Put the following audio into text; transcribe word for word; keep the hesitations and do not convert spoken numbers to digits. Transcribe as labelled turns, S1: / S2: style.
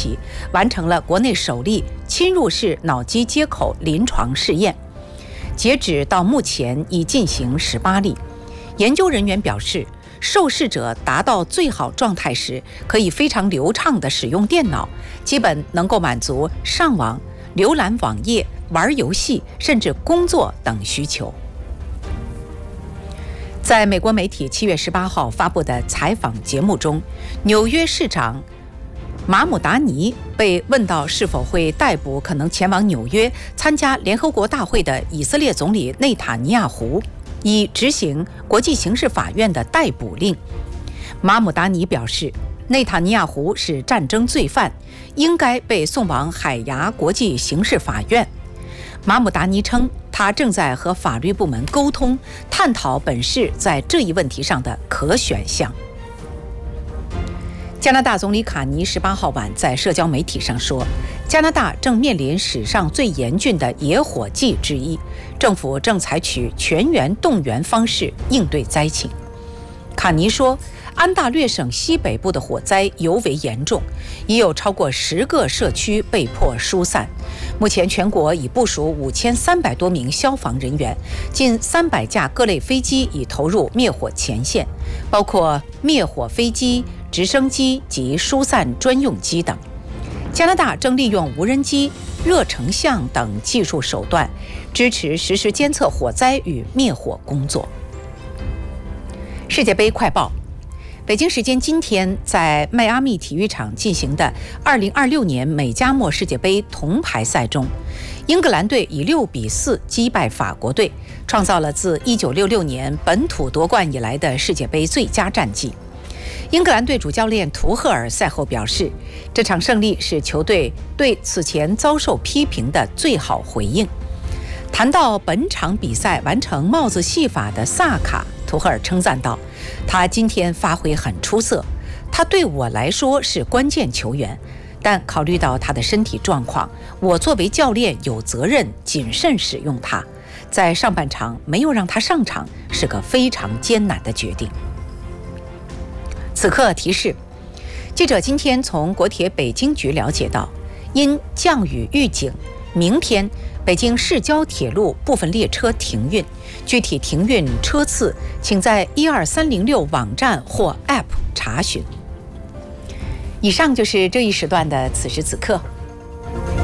S1: 起，完成了国内首例侵入式脑机接口临床试验。截止到目前已进行十八例。研究人员表示，受试者达到最好状态时，可以非常流畅地使用电脑，基本能够满足上网、浏览网页、玩游戏，甚至工作等需求。在美国媒体七月十八号发布的采访节目中，纽约市长马姆达尼被问到是否会逮捕可能前往纽约参加联合国大会的以色列总理内塔尼亚胡，以执行国际刑事法院的逮捕令。马姆达尼表示，内塔尼亚胡是战争罪犯，应该被送往海牙国际刑事法院。马姆达尼称，他正在和法律部门沟通，探讨本市在这一问题上的可选项。加拿大总理卡尼十八号晚在社交媒体上说，加拿大正面临史上最严峻的野火季之一，政府正采取全员动员方式应对灾情。卡尼说，安大略省西北部的火灾尤为严重，已有超过十个社区被迫疏散。目前全国已部署五千三百多名消防人员，近三百架各类飞机已投入灭火前线，包括灭火飞机、直升机及疏散专用机等。加拿大正利用无人机、热成像等技术手段，支持实施监测火灾与灭火工作。世界杯快报。北京时间今天，在迈阿密体育场进行的二零二六年美加墨世界杯铜牌赛中，英格兰队以六比四击败法国队，创造了自一九六六年本土夺冠以来的世界杯最佳战绩。英格兰队主教练图赫尔赛后表示，这场胜利是球队对此前遭受批评的最好回应。谈到本场比赛完成帽子戏法的萨卡，图赫尔称赞道，他今天发挥很出色，他对我来说是关键球员，但考虑到他的身体状况，我作为教练有责任谨慎使用他，在上半场没有让他上场是个非常艰难的决定。此刻提示，记者今天从国铁北京局了解到，因降雨预警，明天北京市郊铁路部分列车停运，具体停运车次请在一二三零六网站或 App 查询。以上就是这一时段的此时此刻，